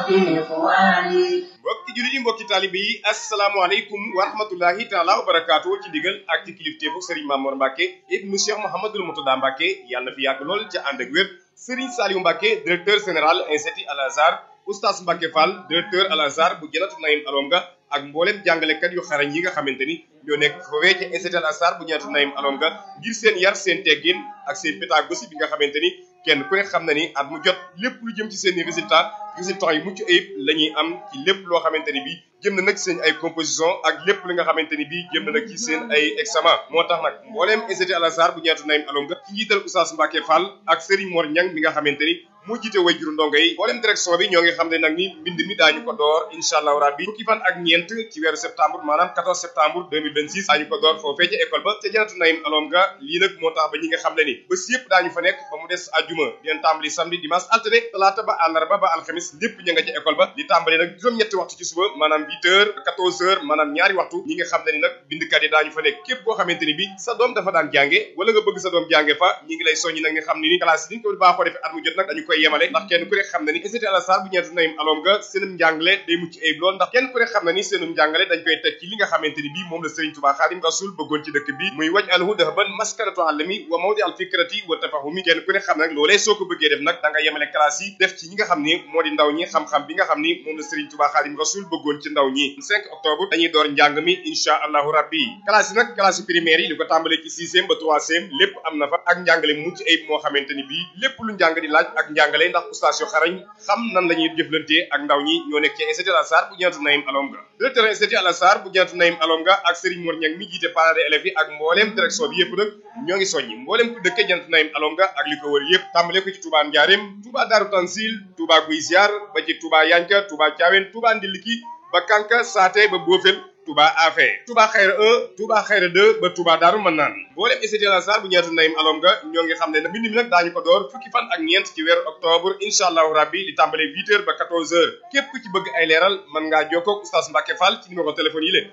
mbokki jullit yi mbokki taalibe yi asalaamaaleykum wa rahmatullahi taala wa barakaatu ci ndigal ak ci kilifteefu Serigne Mamour Mbacke ibnu Cheikh Mouhamadoul Moutada Mbacke yàlla na fi yàgg lool ca ànd ak wér Serigne Saliou Mbacke directeur général institut Al Azhar Oustaz Mbacke Fall directeur Al Azhar bu Janatu Naïm Alonga ak mboolem jàngalekat yu xarañ yi nga xamante ni ñoo nekk foofee ci institut Al Azhar bu Janatu Naïm Alonga ngir seen yar seen teggin ak seen pédagogie bi nga xamante ni kenn ku ne xam na ni at mu jot lépp lu jëm ci seen i résultats yu mucc ayib la ñuy am ci lépp loo xamante ni bii jëm na nag seen ay composition ak lépp li nga xamante ni bii jëm na nag ci seen ay examen moo tax nag mbooleem institut Al Azhar bu Janatu Naïm Alonga ci njiital Oustaz Mbacke Fall ak Serigne Mor Niang mi nga xamante ni moo jiite wayjuru ndongo yi mbooleem direction bi ñoo ngi xam ne nag ni mbind mi daañu ko door incha allahu rabbi fukki fan ak ñeent ci weeru septembre maanaam 14 septembre 2026 daañu ko door foofee ca école ba ca Janatu Naïm Alonga lii nag moo tax ba ñi nga xam ne ni bés yëpp daañu fa nekk ba mu des àjjuma dinañ tàmbali samedi dimanche altine talaata ba àllarba ba alxamis lépp ña nga ca école ba di tàmbali nag juróom-ñetti waxtu ci suba maanaam 8 heures 14 heures maanaam ñaari waxtu ñi nga xam ne ni nag bindkat yi daañu fa nekk képp koo xamante ni bi sa doom dafa daan jànge wala nga bëgg sa doom jànge fa ñi ngi lay soññi nag nga xam ne ni classe yi ni ñu ko baaxoo defee at mu jot nag dañu koy yemale ndax kenn ku ne xam na ni institut Al Azhar bu Janatu Naïm Alonga seenum njàngale day mucc ayib lool ndax kenn ku ne xam na ni seenum njàngale dañ koy teg ci li nga xamante ni bii moom la Serigne Touba Khadim Rasoul bëggoon ci dëkk bi muy waj alhu dahban maskanatu alami wa mawdi al fikrati wa tafahumi kenn ku ne xam na nag loolee soo ko bëggee def nag da nga yemale classe yi def ci ñi nga xam ni moo di ndaw ñi xam-xam bi nga xam ni moom la Serigne Touba Khadim Rasoul bëggoon ci ndaw ñi 5 octobre dañuy door njàng mi insha allahu rabbi classe yi nag classe primaire yi li ko tàmbalee ci 6e ba 3e lépp am na fa ak njàngale mucc ayib moo xamante ni bii lépp lu njàng di laaj ak njàngale ndax oustaz yu xarañ xam nan la ñuy jëflante ak ndaw ñi ñoo nekk ci institut Al Azhar bu Janatu Naïm Alonga directeur institut Al Azhar bu Janatu Naïm Alonga ak Serigne Mor Niang mi jiite parents d'élèves yi ak mbooleem direction bi yëpp nag ñoo ngi soññi mbooleem ku dëkke Janatu Naïm Alonga ak li ko wër yëpp tàmbale ko ci Touba Ndiarème Touba Darou Tansil Touba Guy Ziar ba ci Touba Yanka Touba Thiawène Touba Ndiliki ba Kanka Saate ba Bofel Touba Afé Touba Xayra 1 Touba Xayra 2 ba Touba Daaru Manaan mboolem institut Al Azhar bu Janatu Naïm Alonga ñoo ngi xam ne mbind mi nag daañu ko door fukki fan ak ñeent ci weeru octobre incha allahu rabbi di tàmbale 8 heures ba 14 heures képp ku ci bëgg ay leeral mën ngaa jokkoo ak Oustaz Mbacke Fall ci numéro téléphone yi la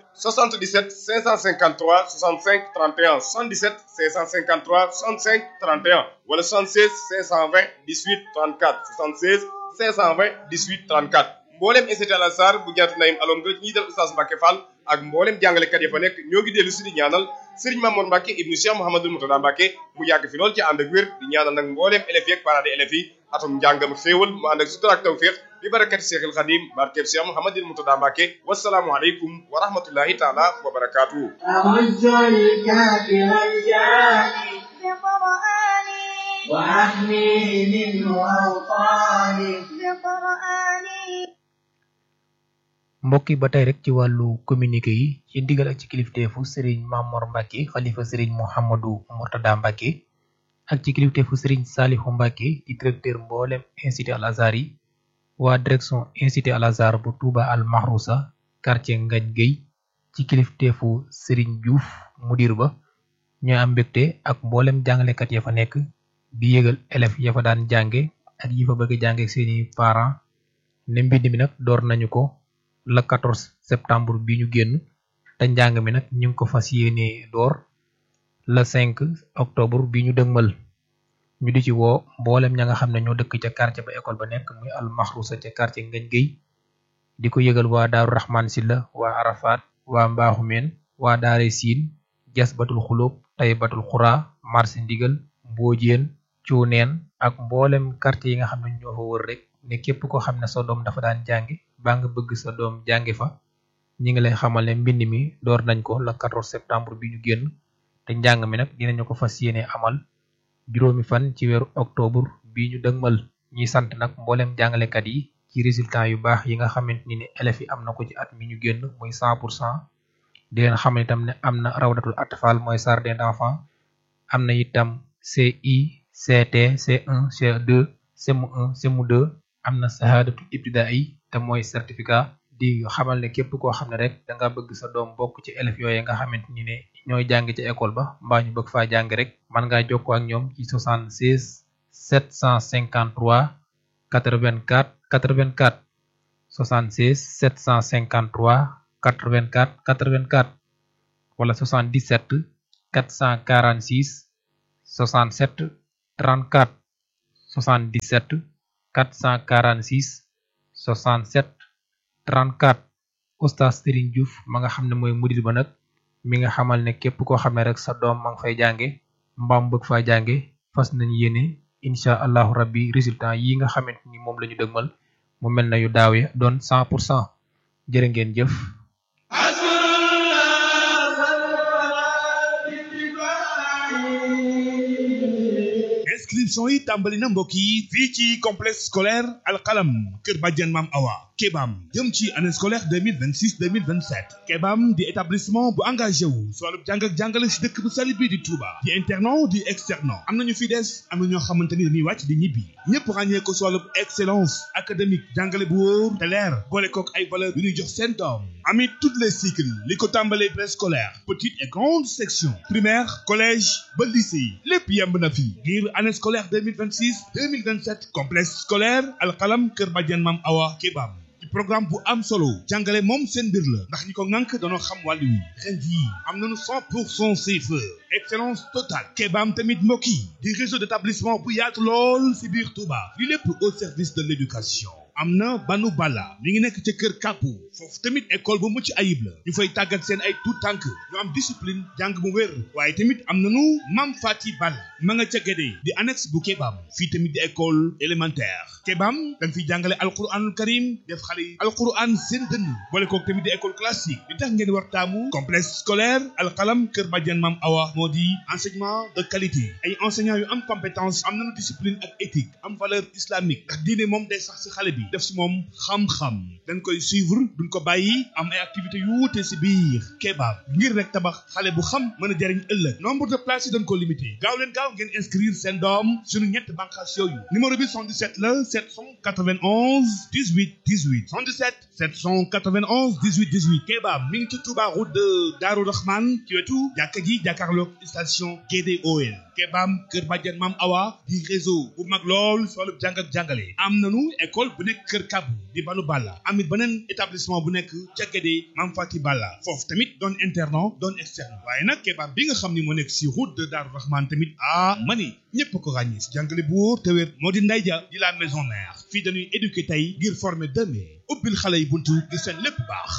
77 553 65 31 77 553 65 31 wala 76 520 18 34 76 520 18 34 mboolem institut Al Azhar bu Janatu Naïm Alonga ñi dal Oustaz Mbacke Fall ak mboolem jàngalekat ya fa nekk ñoo ngi dellu si di ñaanal Serigne Mamour Mbacke ibnu Cheikh Mouhamadoul Moutada Mbacke mu yàgg fi lool ci ànd ak wér di ñaanal nag mboolem élèves yi ak parents d'élèves yi atum njàngam xéewal mu ànd ak sutura ak tawfiq bi barakati Cheikhul Khadim barkeb Cheikh Mouhamadoul Moutada Mbacke wasalaamu aleykum wa rahmatullahi taala wa barakatuhu mbokki ba tey rek ci wàllu communiqué yi ci ndigal ak ci kilifteefu Serigne Mamour Mbacke xalifa Serigne Mouhamadou Moutada Mbacke ak ci kilifteefu Serigne Salihou Mbacke di directeur mboolem institut Al Azhar yi waa direction institut Al Azhar bu Touba Al Mahrousa quartier Ngagne Gueye ci kilifteefu Serigne Diouf mudir ba ñooy am mbégte ak mboolem jàngalekat ya fa nekk di yëgal élèves ya fa daan jànge ak yi fa bëgg jànge seeni parents ne mbind mi nag door nañu ko le 14 septembre bi ñu génn te njàng mi nag ñu ngi ko fas yéene door le 5 octobre bi ñu dëgmal ñu di ci woo mboolem ña nga xam ne ñoo dëkk ca quartier ba école ba nekk muy Al Mahrousa ca quartier Ngagne Gueye di ko yëgal waa Daaru Rahman Silla waa Arafat waa Mbaaxumeen waa Daare Siin Jasbatul Xulóob Taybatul Xura marché Ndigal Mboojeen Cuuneen ak mboolem quartier yi nga xam ne ñoo fa wër rek ne képp koo xam ne sa doom dafa daan jàngi baa nga bëgg sa doom jàngi fa ñi ngi lay xamal ne mbind mi door nañ ko le 14 septembre bi ñu génn te njàng mi nag dinañu ko fas yéene amal juróomi fan ci weeru octobre bi ñu dëgmal ñi sant nag mboolem jàngalekat yi ci résultat yu baax yi nga xamante ni ne élèves yi am na ko ci at mi ñu génn muy 100% di leen xamal itam ne am na rawdatul atfal mooy jardin d'enfants am na itam CI CT C1 C2 CM1 CM2 am na sahadatul ibtidaai te mooy certificat di xamal ne képp koo xam ne rek da nga bëgg sa doom bokk ci élèves yooyu nga xamante ni ne ñooy jàng ci école ba mbaa ñu bëgg faa jàng rek mën ngaa jokkoo ak ñoom ci 76 753 84 84 76 753 84 84 wala 77 446 67 34 77 446 77 34 oustaz Serigne Diouf ma nga xam ne mooy mudir ba nag mi nga xamal ne képp koo xam ne rek sa doom ma nga fay jànge mbaam bëgg faa jànge fas nañ yéene incha allahu rabbi résultat yi nga xamante ni moom la ñu dëgmal mu mel na yu daaw ya doon 100% jërë ngeen jëf. inscription yi tàmbali na mbokk yi fii ci complexe scolaire alqalam kër Badiane Mam Awa Kebam jëm ci année scolaire 2026 2027 Kebam di établissement bu engagé wu si wàllu jàng ak jàngale si dëkk bu sell bi di Touba di internat di externat am nañu fi des am na ñoo xamante ni dañuy wàcc di ñibbi ñëpp ràññee ko si wàllu excellence académique jàngale bu wóor te leer boole kook ay valeur yu ñuy jox seen doom amit toutes les cycles li ko tàmbalee préscolaire petite et grande section primaire collège ba lycée lépp yemb na fi ngir année scolaire 2026 2027 complexe scolaire alqalam kër Badiane Mam Awa Kebam ci programme bu am solo jàngale moom seen mbir la ndax ñi ko ŋànk dañoo xam wàllu wi ren jii am nañu 100% CFEE excellence totale Kebam tamit mbokk yi di réseau d'établissement bu yaatu lool si biir Touba li lépp au service de l'éducation am na banu bala mi ngi nekk ca kër kàppu foofu tamit école bu mucc ayib la ñu fay tàggat seen ay tout tànk ñu am discipline jàng mu wér waaye tamit am nañu mam fati bal ma nga ca Guédé di annexe bu Kebam fii tamit di école élémentaire Kebam dañ fiy jàngale alquranul karim def xale yi alquran seen dënn boole kook tamit di école classique li tax ngeen war taamu complexe scolaire alqalam kër Badiane Mam Awa moo di enseignement de qualité ay enseignants yu am compétence am nañu discipline ak éthique am valeur islamique ndax diine moom day sax si xale bi def si moom xam-xam dañ koy suivre duñ ko bàyyi am ay activités yu wuute si biir Kebam ngir rek tabax xale bu xam mën a jariñ ëllëg nombre de places yi dañ ko limité gaaw leen gaaw ngeen inscrire seen doom suñu ñett bànqaas yooyu numéro bi 77 la 791 18 18 77 791 18 18 Kebam mi ngi ci Touba route de Darou Rahman ci wetu jàkka ji jàkkaarloog station GDOL Kebam kër Badiane Mam Awa di réseau bu mag lool si wàllu jàng ak jàngale am nañu école bu nekk kër Kabu di Banu Balla amit beneen établissement bu nekk ca Guédé Mam Fati Balla foofu tamit doon internat doon externe waaye nag Kebam bi nga xam ni moo nekk si route de Darou Rahman tamit mani ñëpp ko ràññee si jàngale bu wóor te wér moo di nday ja di la maison mère fii dañuy éduquer tey ngir former demain ubbil xale yi buntu ngir seen lépp baax.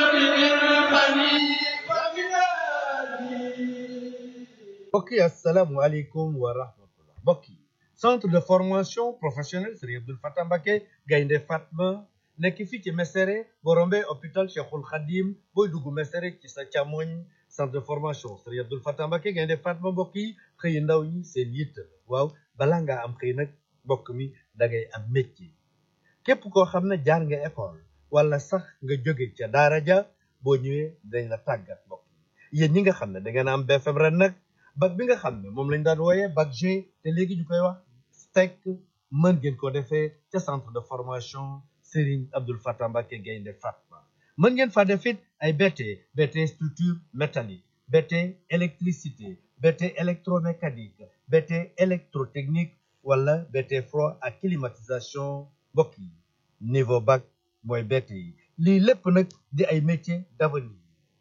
mbokk yi asalaamualeykum wa rahmatullah mbokk yi centre de formation professionnelle Serigne Abdoul Fatah Mbacké Gaynde Fatma nekk fii ci Mesere boo rombee hôpital Cheikhul Khadim booy dugg Mesere ci sa càmmoñ centre de formation Serigne Abdoul Fatah Mbacké Gaynde Fatma mbokk yi xëy ndaw ñi seen yitte waaw balaa ngaa am xëy nag mbokk mi da ngay am métier képp koo xam ne jaar nga école wala sax nga jóge ca daara ja boo ñëwee dañ la tàggat mbokk yi yéen ñi nga xam ne da ngeen am BFM ren nag bac bi nga xam ne moom lañ daan wooyee bac G te léegi ñu koy wax STEC mën ngeen ko defee ca centre de formation Serigne Abdoul Fatah Mbacké Gaynde Fatma mën ngeen fa def it ay BT structure métallique BT électricité BT électromécanique BT électrotechnique wala BT froid ak climatisation mbokk yi niveau bac mooy BT yi lii lépp nag di ay métiers d'avenir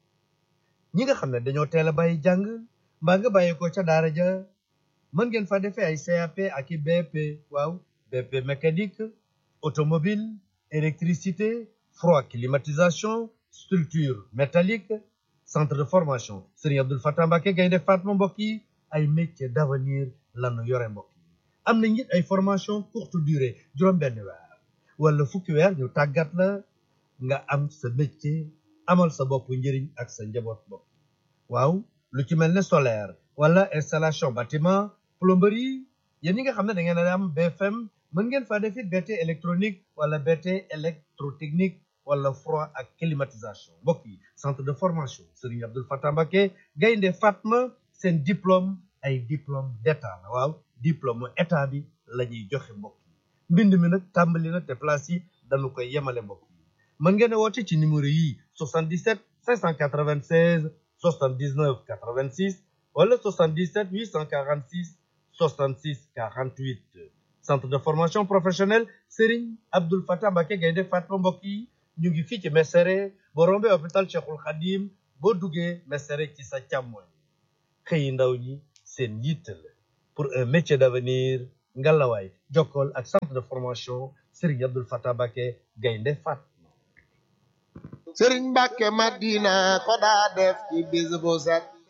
ñi nga xam ne dañoo teel a bàyyi jàng mbaa nga bàyyi ko ca daara ja mën ngeen fa defee ay CAP ak i BP waaw BP mécanique automobile électricité froid climatisation structure métallique centre de formation Serigne Abdoul Fatah Mbacké Gaynde Fatma mbokk yi ay métiers d'avenir lanu yore mbokk yi am na it ay formation courte durée juróom-benn weer wala fukki weer ñu tàggat la nga am sa métier amal sa bopp njëriñ ak sa njaboot bopp waaw lu ci mel ne solaire wala installation bâtiment plomberie yéen ñi nga xam ne da ngeen a am BFM mën ngeen faa def it BT électronique wala BT électrotechnique wala froid ak climatisation mbokk yi centre de formation Serigne Abdoul Fatah Mbacké Gaynde Fatma seen diplôme ay diplôme d'état la waaw diplôme état bi la ñuy joxe mbokk yi mbind mi nag tàmbali na te place yi dañu koy yemale mbokk yi mën ngeen a woote ci numéro yi 77 596 79 86 wala 77 846 66 48 centre de formation professionnelle Serigne Abdoul Fatah Mbacké Gaynde Fatma mbokk yi ñu ngi fii ci Mesere boo rombee hôpital Cheikhul Khadim boo duggee Mesere ci sa càmmoñ xëyi ndaw ñi seen yitte la pour un métier d'avenir ngalawaay jokkool ak centre de formation Serigne Abdoul Fatah Mbacké Gaynde Fatma. Sëriñ Mbàkke Madina ko daa def ci bis bu set